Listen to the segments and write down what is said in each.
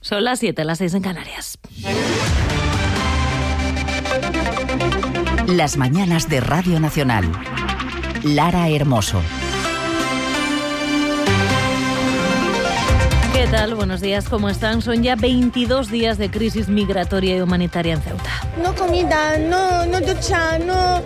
Son las 7, las 6 en Canarias. Las mañanas de Radio Nacional. Lara Hermoso. ¿Qué tal? Buenos días, ¿cómo están? Son ya 22 días de crisis migratoria y humanitaria en Ceuta. No comida, no ducha, no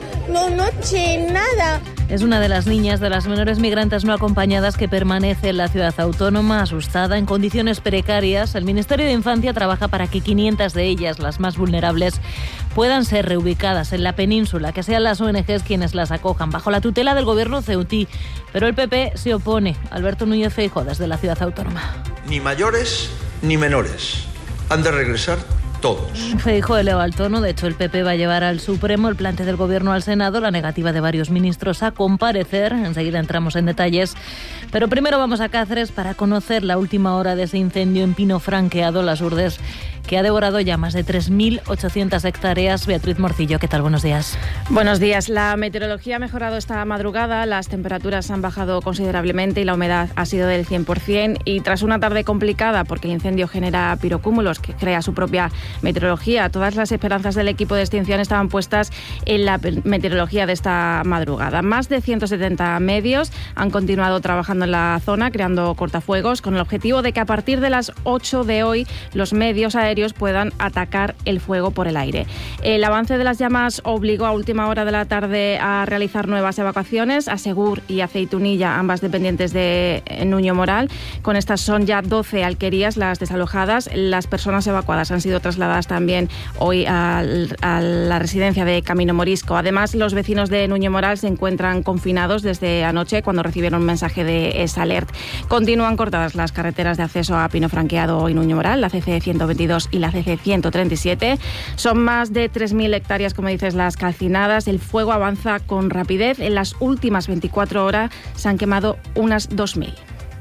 noche, nada. Es una de las niñas de las menores migrantes no acompañadas que permanece en la ciudad autónoma, asustada, en condiciones precarias. El Ministerio de Infancia trabaja para que 500 de ellas, las más vulnerables, puedan ser reubicadas en la península, que sean las ONGs quienes las acojan, bajo la tutela del gobierno ceutí. Pero el PP se opone. Alberto Núñez Feijóo, desde la ciudad autónoma. Ni mayores ni menores. Han de regresar todos. Feijóo eleva el tono. De hecho, el PP va a llevar al Supremo el plante del Gobierno al Senado, la negativa de varios ministros a comparecer. Enseguida entramos en detalles. Pero primero vamos a Cáceres para conocer la última hora de ese incendio en pino franqueado, Las Urdes, que ha devorado ya más de 3.800 hectáreas. Beatriz Morcillo, ¿qué tal? Buenos días. Buenos días. La meteorología ha mejorado esta madrugada, las temperaturas han bajado considerablemente y la humedad ha sido del 100%. Y tras una tarde complicada, porque el incendio genera pirocúmulos, que crea su propia meteorología, todas las esperanzas del equipo de extinción estaban puestas en la meteorología de esta madrugada. Más de 170 medios han continuado trabajando en la zona, creando cortafuegos, con el objetivo de que a partir de las 8 de hoy los medios aéreos puedan atacar el fuego por el aire. El avance de las llamas obligó a última hora de la tarde a realizar nuevas evacuaciones a Segur y Aceitunilla, ambas dependientes de Nuño Moral. Con estas son ya 12 alquerías las desalojadas. Las personas evacuadas han sido trasladadas también hoy a la residencia de Camino Morisco. Además, los vecinos de Nuño Moral se encuentran confinados desde anoche cuando recibieron un mensaje de Salert. Continúan cortadas las carreteras de acceso a Pino Franqueado y Nuño Moral, la CC 122 y la CC 137. Son más de 3.000 hectáreas, como dices, las calcinadas. El fuego avanza con rapidez. En las últimas 24 horas se han quemado unas 2.000.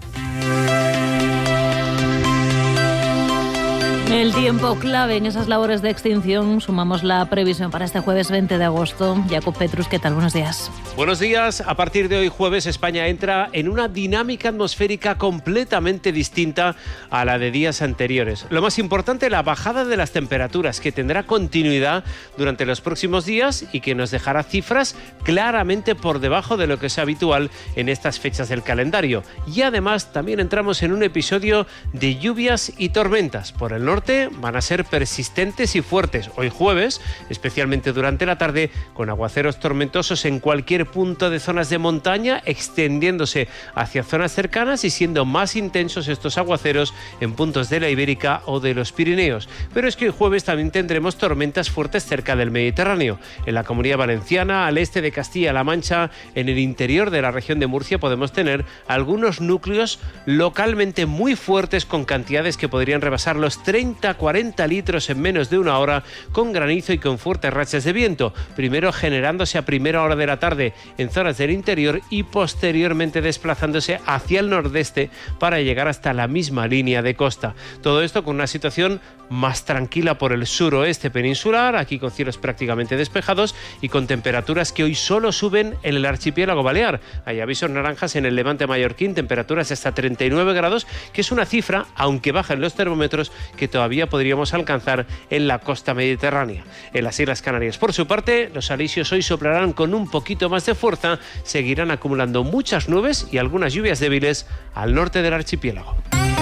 El tiempo clave en esas labores de extinción. Sumamos la previsión para este jueves 20 de agosto. Jacob Petrus, ¿qué tal? Buenos días. Buenos días. A partir de hoy jueves, España entra en una dinámica atmosférica completamente distinta a la de días anteriores. Lo más importante, la bajada de las temperaturas, que tendrá continuidad durante los próximos días y que nos dejará cifras claramente por debajo de lo que es habitual en estas fechas del calendario. Y además también entramos en un episodio de lluvias y tormentas. Por el norte van a ser persistentes y fuertes hoy jueves, especialmente durante la tarde, con aguaceros tormentosos en cualquier punto de zonas de montaña, extendiéndose hacia zonas cercanas y siendo más intensos estos aguaceros en puntos de la Ibérica o de los Pirineos. Pero es que hoy jueves también tendremos tormentas fuertes cerca del Mediterráneo. En la Comunidad Valenciana, al este de Castilla-La Mancha, en el interior de la región de Murcia, podemos tener algunos núcleos localmente muy fuertes con cantidades que podrían rebasar los 30-40 litros en menos de una hora, con granizo y con fuertes rachas de viento, primero generándose a primera hora de la tarde en zonas del interior y posteriormente desplazándose hacia el nordeste para llegar hasta la misma línea de costa. Todo esto con una situación más tranquila por el suroeste peninsular, aquí con cielos prácticamente despejados y con temperaturas que hoy solo suben en el archipiélago balear. Hay avisos naranjas en el levante mallorquín, temperaturas hasta 39 grados, que es una cifra, aunque baja en los termómetros, que todavía podríamos alcanzar en la costa mediterránea. En las Islas Canarias, por su parte, los alisios hoy soplarán con un poquito más de fuerza, seguirán acumulando muchas nubes y algunas lluvias débiles al norte del archipiélago.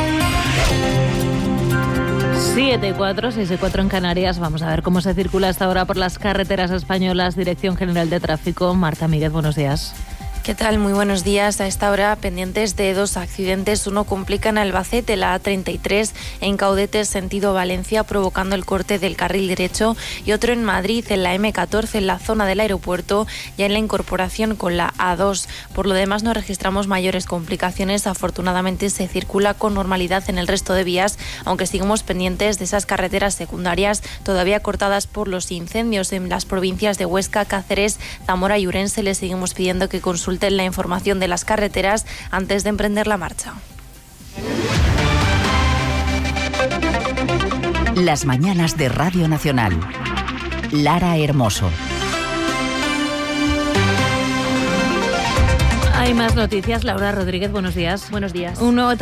7:04, 6:04 en Canarias. Vamos a ver cómo se circula hasta ahora por las carreteras españolas. Dirección General de Tráfico. Marta Míguez, buenos días. ¿Qué tal? Muy buenos días. A esta hora pendientes de dos accidentes. Uno complica en Albacete, la A33 en Caudete, sentido Valencia, provocando el corte del carril derecho, y otro en Madrid, en la M14, en la zona del aeropuerto, ya en la incorporación con la A2. Por lo demás no registramos mayores complicaciones. Afortunadamente se circula con normalidad en el resto de vías, aunque seguimos pendientes de esas carreteras secundarias todavía cortadas por los incendios en las provincias de Huesca, Cáceres, Zamora y Ourense. Les seguimos pidiendo que consulten la información de las carreteras antes de emprender la marcha. Las mañanas de Radio Nacional. Lara Hermoso. Hay más noticias. Laura Rodríguez, buenos días. Buenos días. Un nuevo